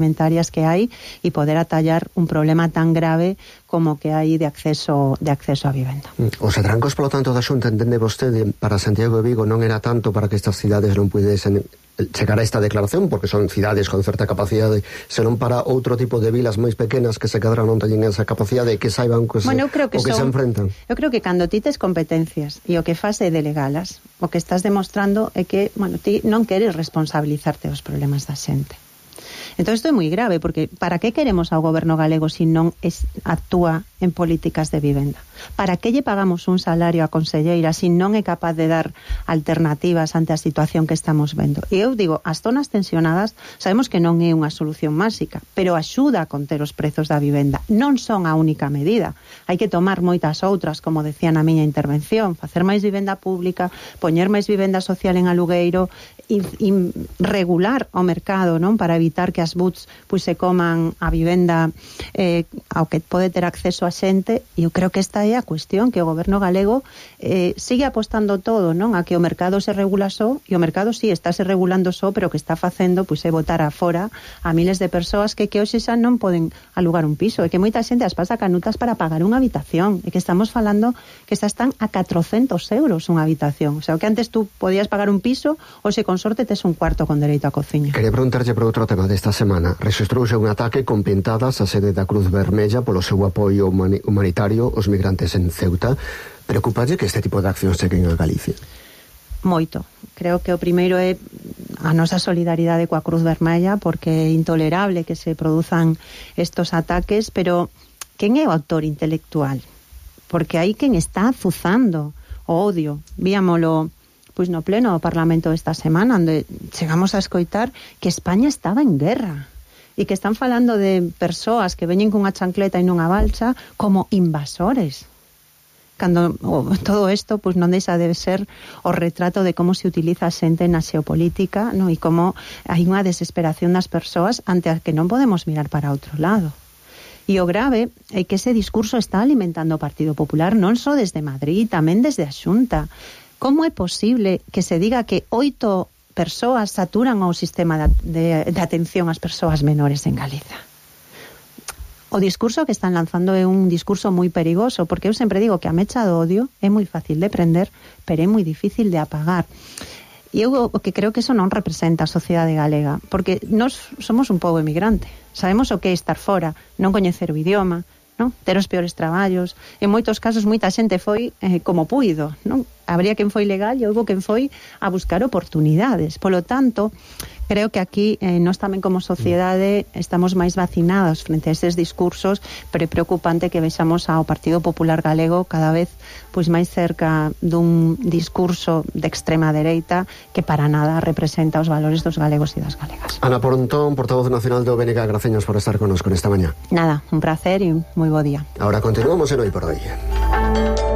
alimentarias que hai e poder atallar un problema tan grave como que hai de acceso a vivenda. Os atrancos, polo tanto, da Xunta, entende vostede, para Santiago de Vigo non era tanto para que estas cidades non pudesen chegar a esta declaración, porque son cidades con certa capacidade, senón para outro tipo de vilas máis pequenas que se cadran non teñen esa capacidade e que saiban que se enfrentan. Eu creo que cando ti tes competencias e o que faz é delegalas, o que estás demostrando é que, ti non queres responsabilizarte dos problemas da xente. Entón isto é moi grave, porque para que queremos ao goberno galego se non actúa en políticas de vivenda? Para que lle pagamos un salario a conselleira se non é capaz de dar alternativas ante a situación que estamos vendo? E eu digo, as zonas tensionadas sabemos que non é unha solución máxica, pero axuda a conter os prezos da vivenda. Non son a única medida. Hai que tomar moitas outras, como decía na miña intervención, facer máis vivenda pública, poñer máis vivenda social en alugueiro, regular o mercado, non, para evitar que as BUTs se coman a vivenda ao que pode ter acceso a xente. E eu creo que esta é a cuestión, que o goberno galego sigue apostando todo, non, a que o mercado se regula só, e o mercado sí, estáse regulando só, pero o que está facendo é botar afora a miles de persoas que hoxe xa non poden alugar un piso, e que moita xente as pasa canutas para pagar unha habitación, e que estamos falando que xa están a 400 euros unha habitación. O sea, que antes tú podías pagar un piso, hoxe con sorte tes un cuarto con dereito a cociña. Quería preguntarlle por outro tema desta semana. Rexistrouse un ataque con pintadas a sede da Cruz Vermella polo seu apoio humanitario aos migrantes en Ceuta. Preocupalle que este tipo de accións cheguen a Galicia? Moito. Creo que o primeiro é a nosa solidaridade coa Cruz Vermella, porque é intolerable que se produzan estos ataques, pero quen é o autor intelectual? Porque hai quen está azuzando o odio. Víamolo no pleno do Parlamento esta semana, onde chegamos a escoitar que España estaba en guerra e que están falando de persoas que veñen cunha chancleta e nunha balsa como invasores. Cando todo isto non deixa de ser o retrato de como se utiliza a xente na xeopolítica, e como hai unha desesperación das persoas ante a que non podemos mirar para outro lado. E o grave é que ese discurso está alimentando o Partido Popular non só desde Madrid, tamén desde a Xunta. Como é posible que se diga que 8 persoas saturan o sistema de atención ás persoas menores en Galiza? O discurso que están lanzando é un discurso moi perigoso, porque eu sempre digo que a mecha do odio é moi fácil de prender, pero é moi difícil de apagar. E eu o que creo que eso non representa a sociedade galega, porque nós somos un pobo emigrante, sabemos o que é estar fora, non coñecer o idioma, ter os peores traballos. En moitos casos moita xente foi como puido, non? Habría quen foi legal e houbo quen foi a buscar oportunidades. Polo tanto, creo que aquí nós tamén como sociedade estamos máis vacinados frente a eses discursos, pero é preocupante que vexamos ao Partido Popular Galego cada vez máis cerca dun discurso de extrema dereita que para nada representa os valores dos galegos e das galegas. Ana Pontón, portavoz nacional do BNG, graciños por estar connosco nesta mañá. Nada, un placer e moi bo día. Ahora continuamos en Hoy por Hoy.